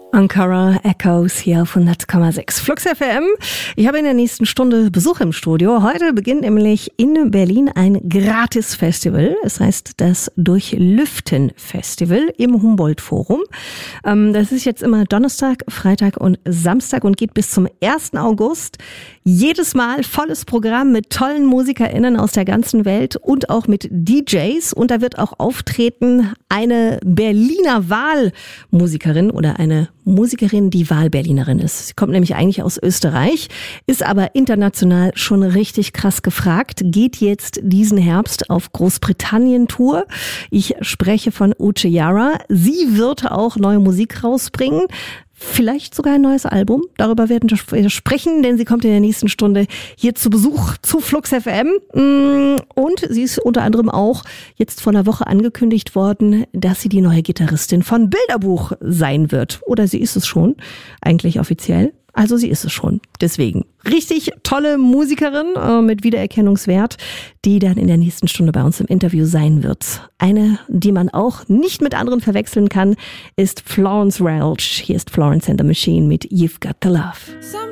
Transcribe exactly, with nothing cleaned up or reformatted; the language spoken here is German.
Ankara Echoes hier auf hundert Komma sechs Flux F M. Ich habe in der nächsten Stunde Besuch im Studio. Heute beginnt nämlich in Berlin ein Gratis-Festival. Es heißt das Durchlüften-Festival im Humboldt-Forum. Das ist jetzt immer Donnerstag, Freitag und Samstag und geht bis zum ersten August. Jedes Mal volles Programm mit tollen MusikerInnen aus der ganzen Welt und auch mit D Js. Und da wird auch auftreten eine Berliner Wahlmusikerin oder eine Musikerin, die Wahlberlinerin ist. Sie kommt nämlich eigentlich aus Österreich, ist aber international schon richtig krass gefragt, geht jetzt diesen Herbst auf Großbritannien-Tour. Ich spreche von Uche Yara. Sie wird auch neue Musik rausbringen. Vielleicht sogar ein neues Album. Darüber werden wir sprechen, denn sie kommt in der nächsten Stunde hier zu Besuch zu Flux F M. Und sie ist unter anderem auch jetzt vor einer Woche angekündigt worden, dass sie die neue Gitarristin von Bilderbuch sein wird. Oder sie ist es schon, eigentlich offiziell. Also sie ist es schon. Deswegen richtig tolle Musikerin äh, mit Wiedererkennungswert, die dann in der nächsten Stunde bei uns im Interview sein wird. Eine, die man auch nicht mit anderen verwechseln kann, ist Florence Welch. Hier ist Florence and the Machine mit You've Got to Love.